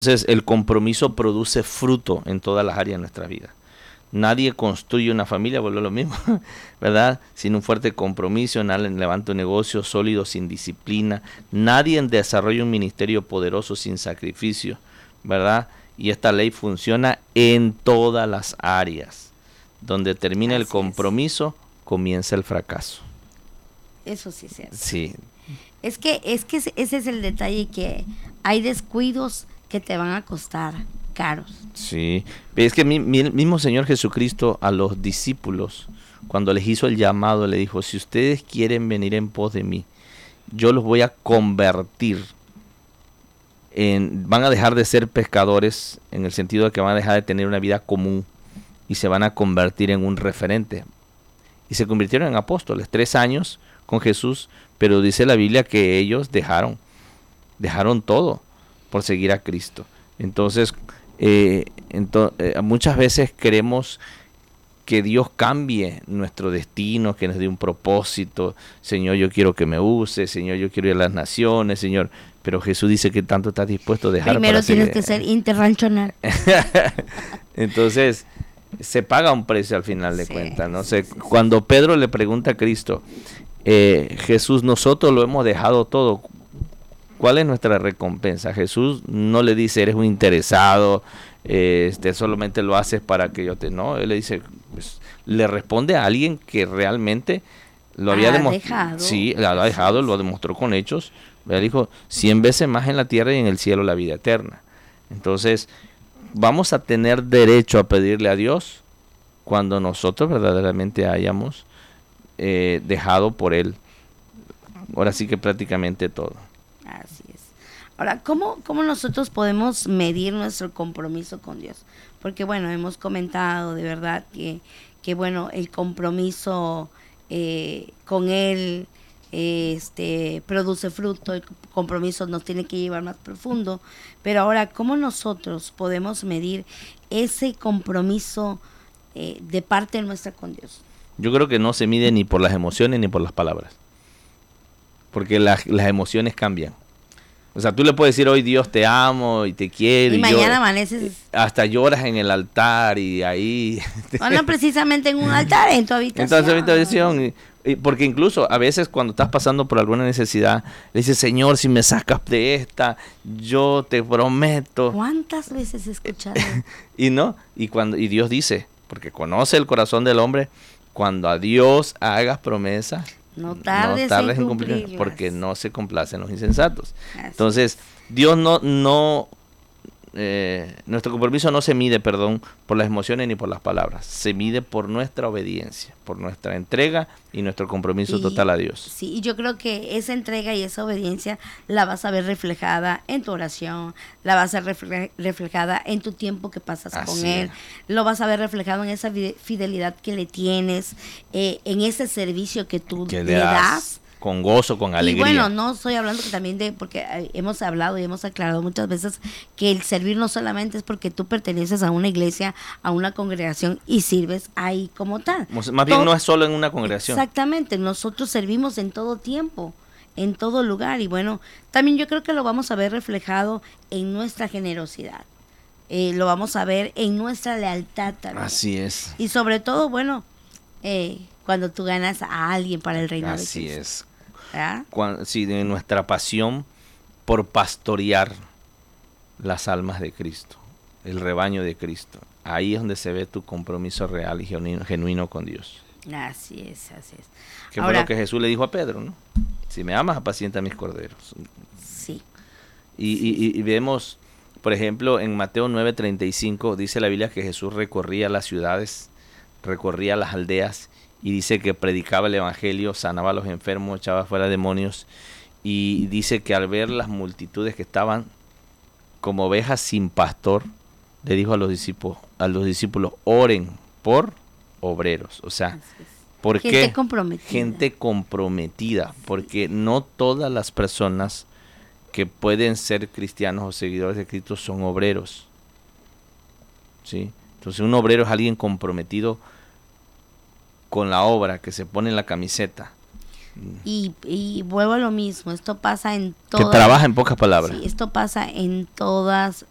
Entonces, el compromiso produce fruto en todas las áreas de nuestra vida. Nadie construye una familia, vuelve a lo mismo, ¿verdad? Sin un fuerte compromiso, nadie levanta un negocio sólido sin disciplina, nadie desarrolla un ministerio poderoso sin sacrificio, ¿verdad? Y esta ley funciona en todas las áreas. Donde termina el compromiso, comienza el fracaso. Eso sí es cierto. Sí. Es que ese es el detalle, que hay descuidos que te van a costar caros. Sí, es que el mismo Señor Jesucristo a los discípulos, cuando les hizo el llamado, le dijo: si ustedes quieren venir en pos de mí, yo los voy a convertir van a dejar de ser pescadores, en el sentido de que van a dejar de tener una vida común y se van a convertir en un referente. Y se convirtieron en apóstoles, 3 años con Jesús, pero dice la Biblia que ellos dejaron todo por seguir a Cristo. Entonces, muchas veces queremos que Dios cambie nuestro destino, que nos dé un propósito. Señor, yo quiero que me use. Señor, yo quiero ir a las naciones. Señor, pero Jesús dice que tanto estás dispuesto a dejar. Primero tienes que ser interranchonal. Entonces, se paga un precio al final de cuentas, ¿no? Cuando Pedro le pregunta a Cristo, Jesús, nosotros lo hemos dejado todo, ¿cuál es nuestra recompensa? Jesús no le dice: eres un interesado, solamente lo haces para que yo te... No, él le dice, pues, le responde a alguien que realmente lo había demostrado. Sí, lo ha dejado, lo demostró con hechos. Él dijo: 100 veces más en la tierra y en el cielo la vida eterna. Entonces, vamos a tener derecho a pedirle a Dios cuando nosotros verdaderamente hayamos dejado por Él, ahora sí que prácticamente todo. Así es. Ahora, ¿cómo nosotros podemos medir nuestro compromiso con Dios? Porque, bueno, hemos comentado de verdad que bueno, el compromiso con Él produce fruto, el compromiso nos tiene que llevar más profundo. Pero ahora, ¿cómo nosotros podemos medir ese compromiso de parte nuestra con Dios? Yo creo que no se mide ni por las emociones ni por las palabras, porque las emociones cambian. O sea, tú le puedes decir hoy: Dios te amo y te quiero. Y mañana amaneces. Hasta lloras en el altar y ahí... No precisamente en un altar, en tu habitación. En tu habitación. Porque incluso a veces cuando estás pasando por alguna necesidad, le dices: Señor, si me sacas de esta, yo te prometo. ¿Cuántas veces escucharon? Y Dios dice, porque conoce el corazón del hombre: cuando a Dios hagas promesas, no tardes en cumplirlas, porque no se complacen los insensatos. Entonces, Dios nuestro compromiso no se mide, por las emociones ni por las palabras. Se mide por nuestra obediencia, por nuestra entrega y nuestro compromiso total a Dios. Sí, y yo creo que esa entrega y esa obediencia la vas a ver reflejada en tu oración, la vas a ver reflejada en tu tiempo que pasas con Él, lo vas a ver reflejado en esa fidelidad que le tienes, en ese servicio que tú le das. Con gozo, con alegría. Y bueno, no estoy hablando también porque hemos hablado y hemos aclarado muchas veces que el servir no solamente es porque tú perteneces a una iglesia, a una congregación y sirves ahí como tal. Más bien no es solo en una congregación. Exactamente, nosotros servimos en todo tiempo, en todo lugar. Y bueno, también yo creo que lo vamos a ver reflejado en nuestra generosidad. Lo vamos a ver en nuestra lealtad también. Así es. Y sobre todo, bueno, cuando tú ganas a alguien para el reino de Cristo. Así es. De nuestra pasión por pastorear las almas de Cristo, el rebaño de Cristo. Ahí es donde se ve tu compromiso real y genuino con Dios. Así es. Que fue lo que Jesús le dijo a Pedro, ¿no? Si me amas, apacienta mis corderos. Sí. Y vemos, por ejemplo, en Mateo 9:35, dice la Biblia que Jesús recorría las ciudades, recorría las aldeas, y dice que predicaba el evangelio, sanaba a los enfermos, echaba fuera demonios, y dice que al ver las multitudes que estaban como ovejas sin pastor, le dijo a los discípulos: oren por obreros. O sea, ¿por qué? Gente comprometida, porque no todas las personas que pueden ser cristianos o seguidores de Cristo son obreros, ¿sí? Entonces, un obrero es alguien comprometido con la obra, que se pone en la camiseta. Y vuelvo a lo mismo, esto pasa en todas... Que trabaja, en pocas palabras. Sí, esto pasa en todas